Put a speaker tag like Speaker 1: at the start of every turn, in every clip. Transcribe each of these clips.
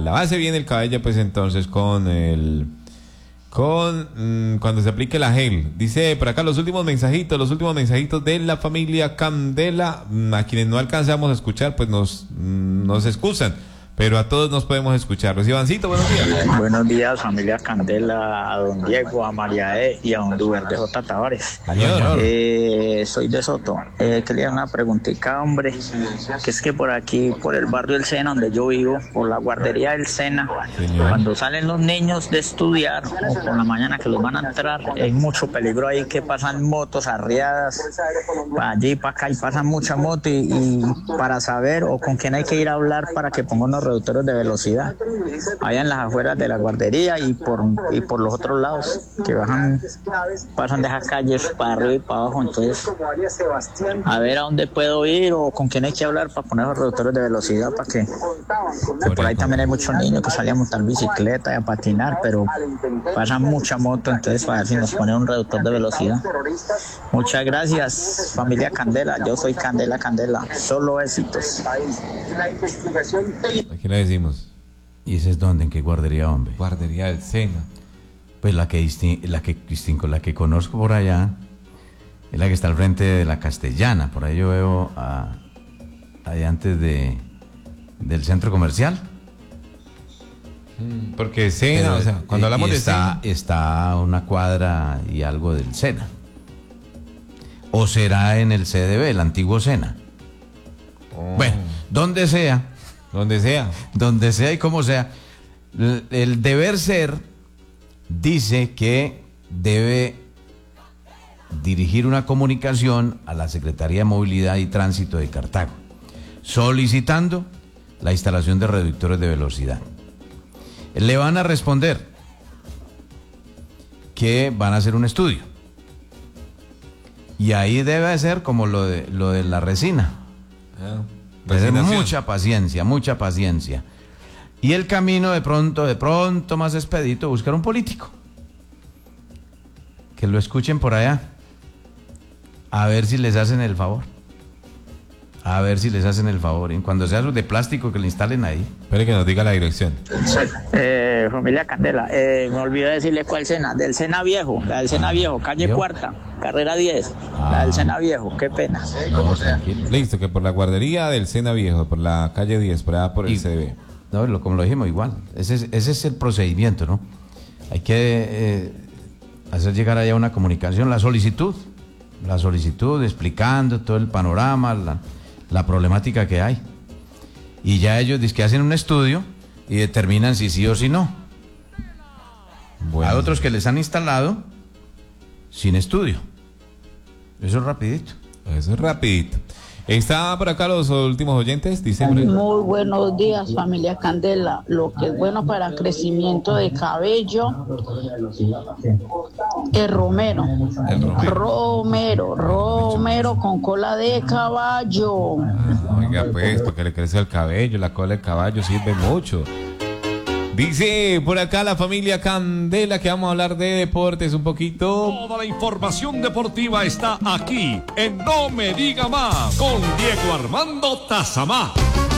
Speaker 1: la base viene el cabello, pues entonces cuando se aplique la gel. Dice por acá los últimos mensajitos de la familia Candela. A quienes no alcanzamos a escuchar, pues nos excusan, pero a todos nos podemos escuchar. Ivancito, buenos días.
Speaker 2: Buenos días, familia Candela, a don Diego, a María E. y a don Duarte J. Tavares. Soy de Soto. Quería una preguntita, hombre, que es que por aquí, por el barrio del Sena, donde yo vivo, por la guardería del Sena, cuando salen los niños de estudiar, o por la mañana que los van a entrar, hay mucho peligro ahí, que pasan motos arriadas, para allí, para acá, y pasan mucha moto, y para saber, o con quién hay que ir a hablar para que pongan unos reductores de velocidad allá en las afueras de la guardería y por los otros lados que pasan de esas calles para arriba y para abajo. Entonces, a ver a dónde puedo ir o con quién hay que hablar para poner los reductores de velocidad, para que por ahí también hay muchos niños que salen a montar bicicleta y a patinar, pero pasan mucha moto, entonces para ver si nos ponen un reductor de velocidad. Muchas gracias, familia Candela. Yo soy Candela, solo éxitos.
Speaker 1: Aquí le decimos.
Speaker 3: ¿Y ese es dónde? ¿En qué guardería, hombre?
Speaker 1: Guardería del Sena.
Speaker 3: Pues la que conozco por allá es la que está al frente de la Castellana. Por ahí yo veo ahí antes del centro comercial.
Speaker 1: Porque Sena,
Speaker 3: Pero,
Speaker 1: o sea, cuando hablamos de Sena,
Speaker 3: está una cuadra y algo del Sena. ¿O será en el CDB, el antiguo Sena? Bueno, donde sea y como sea, el deber ser dice que debe dirigir una comunicación a la Secretaría de Movilidad y Tránsito de Cartago, solicitando la instalación de reductores de velocidad. Le van a responder que van a hacer un estudio. Y ahí debe ser como lo de la resina. Tener mucha paciencia. Y el camino de pronto más expedito, buscar un político. Que lo escuchen por allá. A ver si les hacen el favor. Y cuando sea de plástico, que le instalen ahí.
Speaker 1: Espere que nos diga la dirección.
Speaker 2: Familia Candela, me olvidé decirle cuál Sena, del Sena Viejo, la del Sena Viejo, calle Cuarta, carrera 10, la del Sena Viejo, qué pena.
Speaker 3: No, tranquilo.
Speaker 1: Listo, que por la guardería del Sena Viejo, por la calle 10, por allá por el CDB.
Speaker 3: No, como lo dijimos, igual. Ese es el procedimiento, ¿no? Hay que hacer llegar allá una comunicación, la solicitud, explicando todo el panorama, la problemática que hay. Y ya ellos dicen que hacen un estudio y determinan si sí o si no. Bueno. Hay otros que les han instalado sin estudio. Eso es rapidito.
Speaker 1: Está por acá los últimos oyentes, dice.
Speaker 4: Muy buenos días, familia Candela. Lo que es bueno para crecimiento de cabello es romero con cola de caballo.
Speaker 1: Oiga, pues, porque le crece el cabello, la cola del caballo sirve mucho. Dice por acá la familia Candela que vamos a hablar de deportes un poquito.
Speaker 5: Toda la información deportiva está aquí en No Me Diga Más con Diego Armando Tazamá.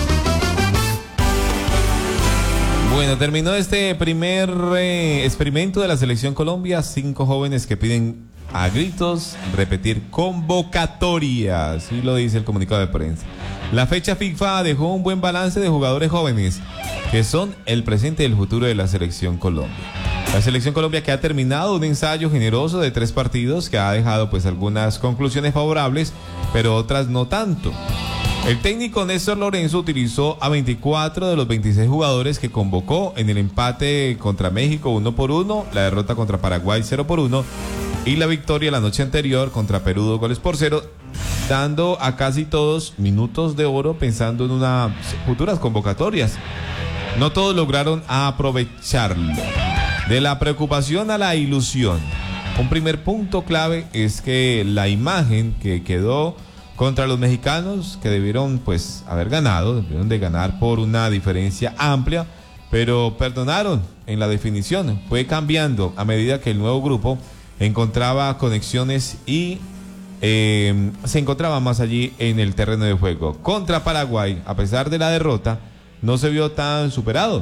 Speaker 1: Bueno, terminó este primer experimento de la Selección Colombia. 5 jóvenes que piden a gritos repetir convocatoria. Así lo dice el comunicado de prensa. La fecha FIFA dejó un buen balance de jugadores jóvenes que son el presente y el futuro de la Selección Colombia. La Selección Colombia que ha terminado un ensayo generoso de 3 partidos que ha dejado pues algunas conclusiones favorables, pero otras no tanto. El técnico Néstor Lorenzo utilizó a 24 de los 26 jugadores que convocó en el empate contra México 1-1, la derrota contra Paraguay 0-1 y la victoria la noche anterior contra Perú 2-0, dando a casi todos minutos de oro pensando en unas futuras convocatorias. No todos lograron aprovecharlo. De la preocupación a la ilusión. Un primer punto clave es que la imagen que quedó contra los mexicanos, que debieron pues debieron de ganar por una diferencia amplia, pero perdonaron en la definición. Fue cambiando a medida que el nuevo grupo encontraba conexiones y se encontraba más allí en el terreno de juego. Contra Paraguay, a pesar de la derrota, no se vio tan superado.